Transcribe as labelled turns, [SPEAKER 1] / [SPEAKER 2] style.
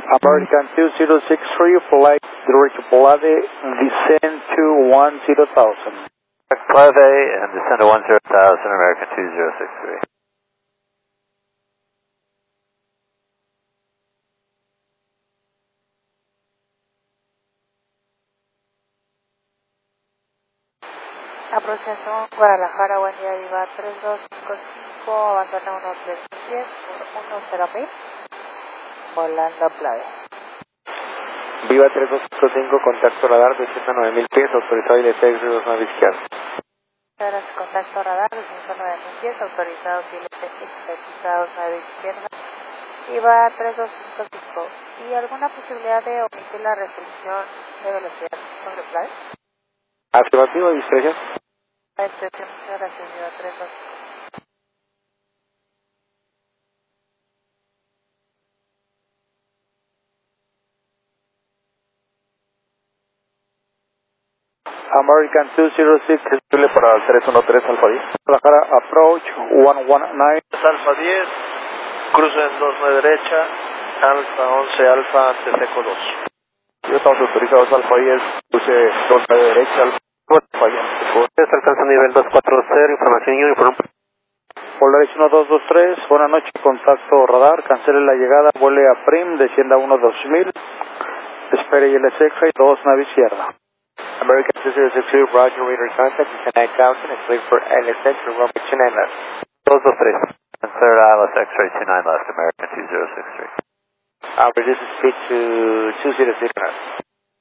[SPEAKER 1] American 2063, flight direct Plave, descend to 10,000.
[SPEAKER 2] Plave and descend to 10,000, American 2063.
[SPEAKER 3] Aproximación Guadalajara, buen día, Viva 3255, abandona 13010 por 100,000, volando a Plave.
[SPEAKER 1] Viva 3255, contacto radar, desciendo a 9,000 pies, autorizado ILS 29 izquierda.
[SPEAKER 3] Gracias, contacto radar, descenso 9,000 pies, autorizado ILS 9 izquierda. Viva 3255, ¿y alguna posibilidad de omitir la restricción de velocidad sobre Plave?
[SPEAKER 1] Afirmativo, discreción.
[SPEAKER 3] Muchas gracias, Viva 3255.
[SPEAKER 1] American 206, disponible para el 313 Alfa 10. Guadalajara, approach 119.
[SPEAKER 4] Alfa 10, cruce en 29 derecha, Alfa 11, Alfa ante seco 2.
[SPEAKER 1] Ya estamos autorizados Alfa 10, cruce 29 derecha, Alfa 10.
[SPEAKER 2] Alcanza nivel 240, información uniform.
[SPEAKER 1] Polaris 1223, buenas noches, contacto radar, cancele la llegada, vuele a Prim, descienda a 12000, espere ILS X-Ray, 2 nave izquierda. American 206, Roger, radar contact, descend 9000, and clear for ILS X-Ray, runway 29 left.
[SPEAKER 2] 223. And clear ILS X-ray 29 left, American 2063.
[SPEAKER 1] Reduce the speed to 206 knots.